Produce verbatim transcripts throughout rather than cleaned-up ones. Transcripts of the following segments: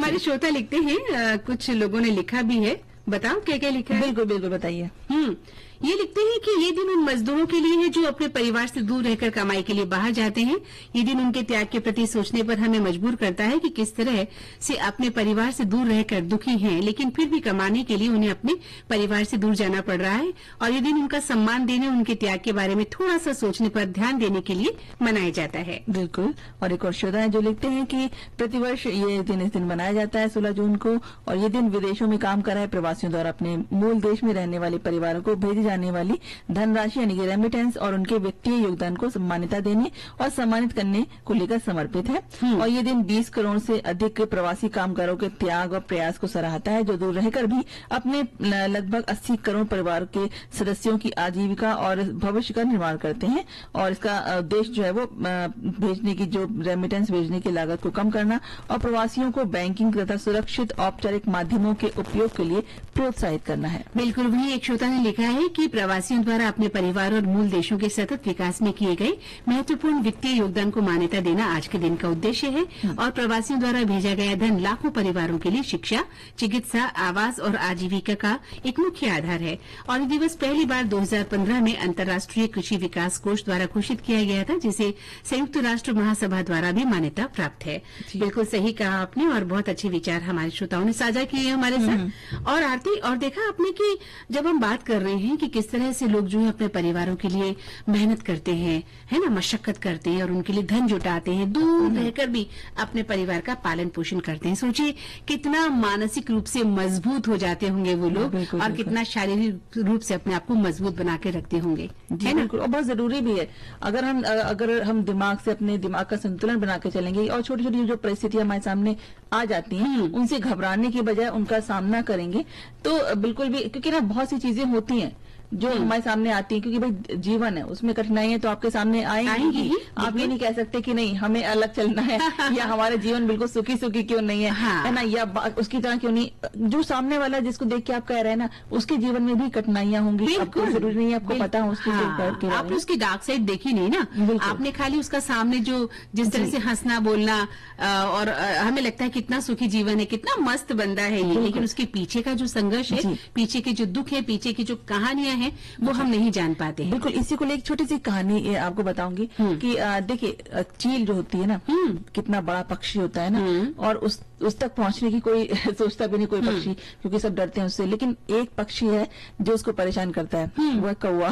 हमारे श्रोता लिखते हैं, आ, कुछ लोगों ने लिखा भी है, बताओ क्या क्या लिखा है। बिल्कुल बिल्कुल बताइए। हम्म ये लिखते हैं कि ये दिन उन मजदूरों के लिए है जो अपने परिवार से दूर रहकर कमाई के लिए बाहर जाते हैं। ये दिन उनके त्याग के प्रति सोचने पर हमें मजबूर करता है कि किस तरह से अपने परिवार से दूर रहकर दुखी हैं, लेकिन फिर भी कमाने के लिए उन्हें अपने परिवार से दूर जाना पड़ रहा है। और ये दिन उनका सम्मान देने, उनके त्याग के बारे में थोड़ा सा सोचने पर ध्यान देने के लिए मनाया जाता है। बिल्कुल। और एक और श्रोता है जो लिखते हैं कि प्रतिवर्ष ये दिन इस दिन मनाया जाता है सोलह जून को, और ये दिन विदेशों में काम कर रहे प्रवासियों द्वारा अपने मूल देश में रहने वाले परिवारों को भेजी जाने वाली धनराशि यानी कि रेमिटेंस और उनके वित्तीय योगदान को सम्मानिता देने और सम्मानित करने को लेकर समर्पित है। और ये दिन बीस करोड़ से अधिक प्रवासी कामगारों के त्याग और प्रयास को सराहता है, जो दूर रहकर भी अपने लगभग अस्सी करोड़ परिवार के सदस्यों की आजीविका और भविष्य का निर्माण करते हैं। और इसका उद्देश्य जो है वो भेजने की जो रेमिटेंस भेजने की लागत को कम करना और प्रवासियों को बैंकिंग तथा सुरक्षित औपचारिक माध्यमों के उपयोग के लिए प्रोत्साहित करना है। बिल्कुल। वहीं एक श्रोता ने लिखा है कि प्रवासियों द्वारा अपने परिवार और मूल देशों के सतत विकास में किए गए महत्वपूर्ण वित्तीय योगदान को मान्यता देना आज के दिन का उद्देश्य है। और प्रवासियों द्वारा भेजा गया धन लाखों परिवारों के लिए शिक्षा, चिकित्सा, आवास और आजीविका का एक मुख्य आधार है। और ये दिवस पहली बार दो हज़ार पंद्रह में अंतर्राष्ट्रीय कृषि विकास कोष द्वारा घोषित किया गया था, जिसे संयुक्त राष्ट्र महासभा द्वारा भी मान्यता प्राप्त है। बिल्कुल सही कहा आपने, और बहुत अच्छे विचार हमारे श्रोताओं ने साझा किए हैं हमारे साथ। और आरती, और देखा आपने कि जब हम बात कर रहे हैं कि किस तरह से लोग जो है अपने परिवारों के लिए मेहनत करते हैं, है ना, मशक्कत करते हैं और उनके लिए धन जुटाते हैं, दूर रहकर भी अपने परिवार का पालन पोषण करते हैं। सोचिए कितना मानसिक रूप से मजबूत हो जाते होंगे वो लोग, और कितना शारीरिक रूप से अपने आप को मजबूत बना के रखते होंगे, है ना। और बहुत जरूरी भी है। अगर हम अगर हम दिमाग से अपने दिमाग का संतुलन बना के चलेंगे और छोटी छोटी जो परिस्थितियां हमारे सामने आ जाती हैं उनसे घबराने की बजाय उनका सामना करेंगे तो बिल्कुल भी, क्योंकि ना बहुत सी चीजें होती हैं जो हमारे सामने आती है, क्योंकि भाई जीवन है, उसमें कठिनाइयां तो आपके सामने आएंगी। आप ये नहीं कह सकते कि नहीं हमें अलग चलना है या हमारा जीवन बिल्कुल सुखी सुखी क्यों नहीं है, हाँ। है ना, या उसकी तरह क्यों नहीं। जो सामने वाला जिसको देख के आप कह रहे हैं ना, उसके जीवन में भी कठिनाइयां होंगी। आपको जरूरी नहीं है आपको पता हो उसकी, हाँ। आपने उसकी डार्क साइड देखी नहीं ना, आपने खाली उसका सामने जो जिस तरह से हंसना बोलना, और हमें लगता है कितना सुखी जीवन है, कितना मस्त बंदा है ये, लेकिन उसके पीछे का जो संघर्ष है, पीछे के जो दुख है, पीछे की जो कहानियां है, वो हम नहीं जान पाते हैं। बिल्कुल। इसी को लेकर एक छोटी सी कहानी आपको बताऊंगी कि देखिए चील जो होती है ना, कितना बड़ा पक्षी होता है ना, और उस उस तक पहुंचने की कोई सोचता भी नहीं कोई पक्षी, क्योंकि सब डरते हैं उससे। लेकिन एक पक्षी है जो उसको परेशान करता है, वो है कौवा।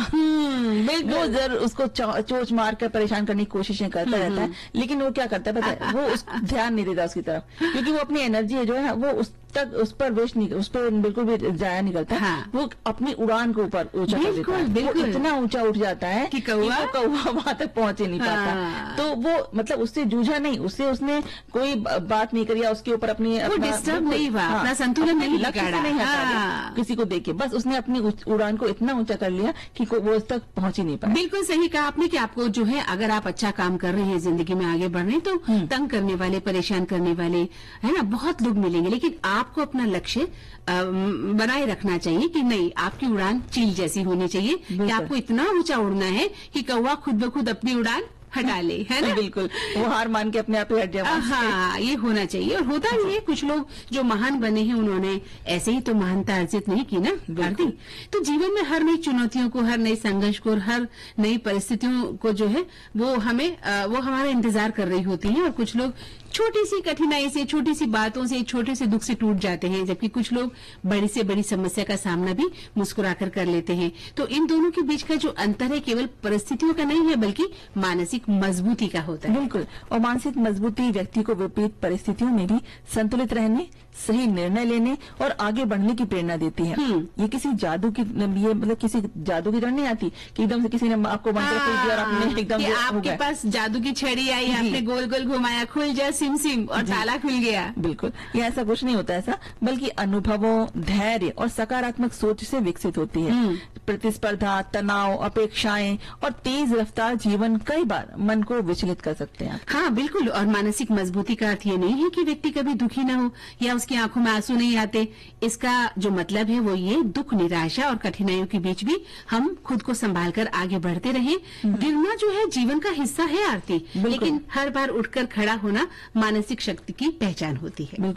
वो जर उसको चोंच मार कर परेशान करने की कोशिशें करता रहता है, लेकिन वो क्या करता है पता है, वो उस ध्यान नहीं देता उसकी तरफ, क्योंकि वो अपनी एनर्जी जो है ना वो उस तक उस पर वेस्ट नहीं, उस पर बिल्कुल भी जाया नहीं करता। हाँ। वो अपनी उड़ान को ऊपर ऊंचा कर देता है, बिल्कुल इतना ऊंचा उठ जाता है कि कौवा कौवा वहां तक पहुंच ही नहीं पाता। हाँ। तो वो मतलब उससे जूझा नहीं, उससे उसने कोई बात नहीं करी, उसके ऊपर अपनी डिस्टर्ब नहीं हुआ, अपना संतुलन नहीं बिगाड़ा, नहीं हटा किसी को देखे, बस उसने अपनी उड़ान को इतना ऊंचा कर लिया कि वो उस तक पहुंच ही नहीं पाया। बिल्कुल सही कहा आपने कि आपको जो है, अगर आप अच्छा काम कर रहे हैं, जिंदगी में आगे बढ़ रहे हैं, तो तंग करने वाले, परेशान करने वाले, है ना, बहुत लोग मिलेंगे, लेकिन आपको अपना लक्ष्य बनाए रखना चाहिए कि नहीं, आपकी उड़ान चील जैसी होनी चाहिए कि आपको इतना ऊंचा उड़ना है कि कौवा खुद ब खुद अपनी उड़ान हटा ले, है ना। बिल्कुल, वो हार मान के अपने आप ही हट जाए। हाँ, ये होना चाहिए। और होता भी है, कुछ लोग जो महान बने हैं उन्होंने ऐसे ही तो महानता अर्जित नहीं की ना भारती। तो जीवन में हर नई चुनौतियों को, हर नए संघर्ष को और हर नई परिस्थितियों को जो है वो हमें वो हमारा इंतजार कर रही होती है। और कुछ लोग छोटी सी कठिनाई से, छोटी सी बातों से, छोटे से दुख से टूट जाते हैं, जबकि कुछ लोग बड़ी से बड़ी समस्या का सामना भी मुस्कुराकर कर लेते हैं। तो इन दोनों के बीच का जो अंतर है केवल परिस्थितियों का नहीं है, बल्कि मानसिक मजबूती का होता है। बिल्कुल। और मानसिक मजबूती व्यक्ति को विपरीत परिस्थितियों में भी संतुलित रहने, सही निर्णय लेने और आगे बढ़ने की प्रेरणा देती है। ये किसी जादू की, ये मतलब किसी जादू की जड़ नहीं आती कि एकदम से किसी ने आपको मंत्र खोल दिया और आपने एकदम आपके पास जादू की छड़ी आई, आपने गोल गोल घुमाया, खुल जा सिम सिम और ताला खुल गया। बिल्कुल, ये ऐसा कुछ नहीं होता ऐसा, बल्कि अनुभवों, धैर्य और सकारात्मक सोच से विकसित होती है। प्रतिस्पर्धा, तनाव, अपेक्षाएं और तेज रफ्तार जीवन कई बार मन को विचलित कर सकते हैं। हाँ बिल्कुल। और मानसिक मजबूती का अर्थ ये नहीं है कि व्यक्ति कभी दुखी न हो या उसकी आंखों में आंसू नहीं आते। इसका जो मतलब है वो ये, दुख, निराशा और कठिनाइयों के बीच भी हम खुद को संभाल कर आगे बढ़ते रहें। गिरना जो है जीवन का हिस्सा है आरती, लेकिन हर बार उठकर खड़ा होना मानसिक शक्ति की पहचान होती है।